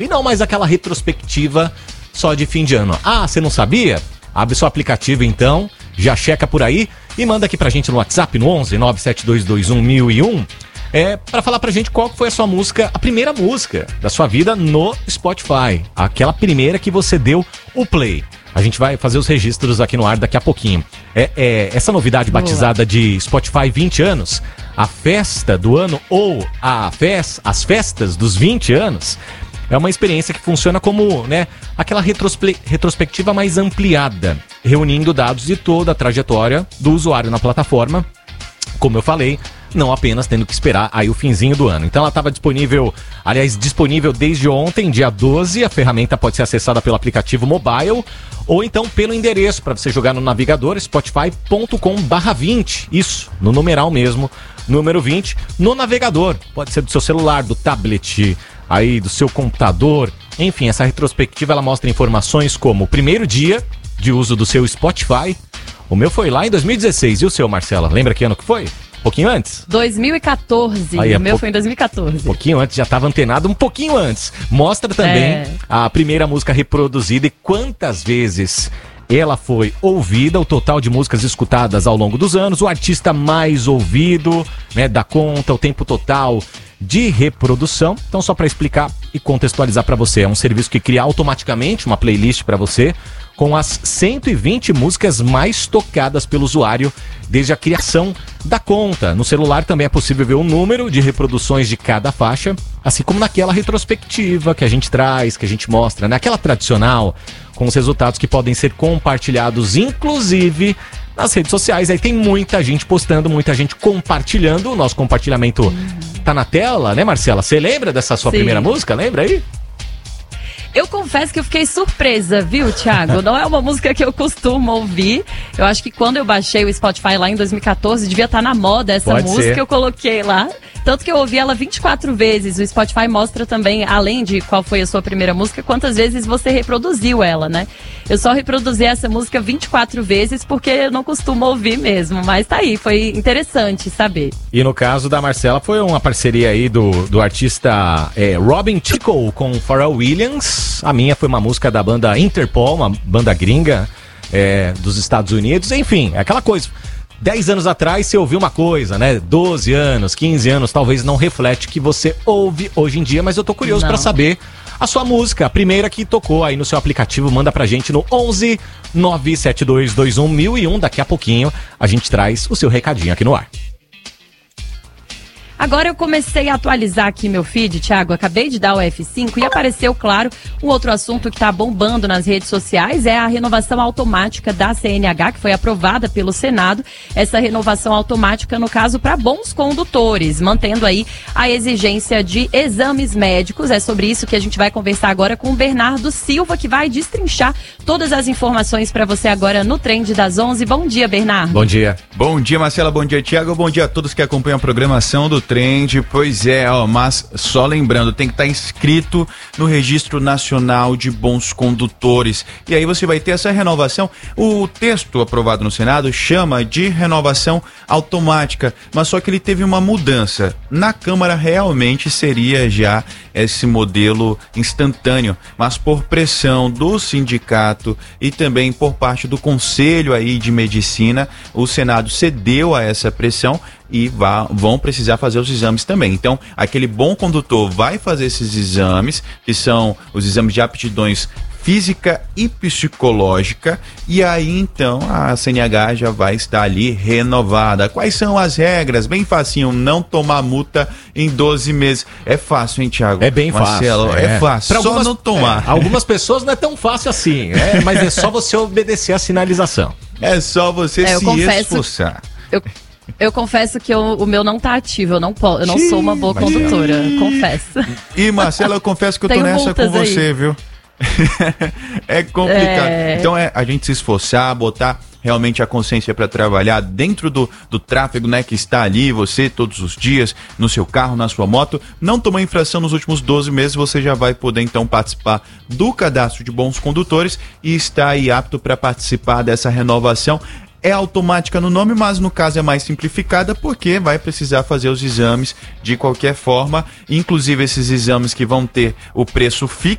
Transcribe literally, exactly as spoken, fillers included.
não mais aquela retrospectiva só de fim de ano. Ah, você não sabia? Abre seu aplicativo então, já checa por aí e manda aqui pra gente no WhatsApp no onze nove sete dois dois um mil e um é, pra falar pra gente qual foi a sua música, a primeira música da sua vida no Spotify. Aquela primeira que você deu o play. A gente vai fazer os registros aqui no ar daqui a pouquinho. É, é, essa novidade batizada de Spotify vinte anos, a festa do ano ou a fes, as festas dos vinte anos, é uma experiência que funciona como, né, aquela retrospe- retrospectiva mais ampliada, reunindo dados de toda a trajetória do usuário na plataforma, como eu falei, não apenas tendo que esperar aí o finzinho do ano. Então ela estava disponível, aliás, disponível desde ontem, dia doze. A ferramenta pode ser acessada pelo aplicativo mobile ou então pelo endereço para você jogar no navegador spotify ponto com barra vinte. Isso, no numeral mesmo, número vinte, no navegador. Pode ser do seu celular, do tablet, aí do seu computador. Enfim, essa retrospectiva ela mostra informações como o primeiro dia de uso do seu Spotify. O meu foi lá em dois mil e dezesseis. E o seu, Marcela? Lembra que ano que foi? Um pouquinho antes? dois mil e catorze. Aí, o meu po- foi em dois mil e catorze. Um pouquinho antes, já estava antenado um pouquinho antes. Mostra também É. a primeira música reproduzida e quantas vezes ela foi ouvida, o total de músicas escutadas ao longo dos anos, o artista mais ouvido, né, da conta, o tempo total de reprodução. Então, só para explicar e contextualizar para você, é um serviço que cria automaticamente uma playlist para você com as cento e vinte músicas mais tocadas pelo usuário desde a criação da conta. No celular também é possível ver o número de reproduções de cada faixa, assim como naquela retrospectiva que a gente traz, que a gente mostra, naquela tradicional, com os resultados que podem ser compartilhados, inclusive nas redes sociais. Aí tem muita gente postando, muita gente compartilhando. O nosso compartilhamento tá na tela, né, Marcela? Você lembra dessa sua Sim. primeira música? Lembra aí? Eu confesso que eu fiquei surpresa, viu, Thiago? Não é uma música que eu costumo ouvir. Eu acho que quando eu baixei o Spotify lá em dois mil e catorze, devia estar na moda essa Pode música. ser. Eu coloquei lá. Tanto que eu ouvi ela vinte e quatro vezes. O Spotify mostra também, além de qual foi a sua primeira música, quantas vezes você reproduziu ela, né? Eu só reproduzi essa música vinte e quatro vezes porque eu não costumo ouvir mesmo. Mas tá aí, foi interessante saber. E no caso da Marcela foi uma parceria aí do, do artista é, Robin Tickle com Pharrell Williams. A minha foi uma música da banda Interpol, uma banda gringa é, dos Estados Unidos. Enfim, é aquela coisa. dez anos atrás você ouviu uma coisa, né? doze anos, quinze anos, talvez não reflete o que você ouve hoje em dia, mas eu tô curioso Não. pra saber a sua música, a primeira que tocou aí no seu aplicativo. Manda pra gente no onze nove sete dois dois um mil e um. Daqui a pouquinho a gente traz o seu recadinho aqui no ar. Agora eu comecei a atualizar aqui meu feed, Thiago, acabei de dar o F cinco e apareceu, claro, um outro assunto que está bombando nas redes sociais, é a renovação automática da C N H, que foi aprovada pelo Senado. Essa renovação automática, no caso, para bons condutores, mantendo aí a exigência de exames médicos. É sobre isso que a gente vai conversar agora com o Bernardo Silva, que vai destrinchar todas as informações para você agora no Trend das onze. Bom dia, Bernardo. Bom dia. Bom dia, Marcela, bom dia, Thiago, bom dia a todos que acompanham a programação do Trend. Pois é, ó, mas só lembrando, tem que estar inscrito no Registro Nacional de Bons Condutores. E aí você vai ter essa renovação. O texto aprovado no Senado chama de renovação automática, mas só que ele teve uma mudança. Na Câmara realmente seria já esse modelo instantâneo, mas por pressão do sindicato e também por parte do Conselho aí de Medicina, o Senado cedeu a essa pressão e vá, vão precisar fazer os exames também. Então, aquele bom condutor vai fazer esses exames, que são os exames de aptidões física e psicológica, e aí então a C N H já vai estar ali renovada. Quais são as regras? Bem facinho, não tomar multa em doze meses. É fácil, hein, Thiago? É bem Marcelo, fácil. é, é fácil, Pra só algumas, não tomar. É, algumas pessoas não é tão fácil assim, é, mas é só você obedecer a sinalização. É só você É, eu se confesso- esforçar. Eu, eu confesso que eu- o meu não tá ativo, eu não, po- eu não sou uma boa condutora, confesso. E, Marcela, eu confesso que eu tô Tenho nessa com multas aí. você, viu? É complicado. É. Então é a gente se esforçar, botar realmente a consciência para trabalhar dentro do, do tráfego, né, que está ali, você todos os dias, no seu carro, na sua moto. Não tomou infração nos últimos doze meses, você já vai poder então participar do cadastro de bons condutores e está aí apto para participar dessa renovação. É automática no nome, mas no caso é mais simplificada porque vai precisar fazer os exames de qualquer forma, inclusive esses exames que vão ter o preço fixo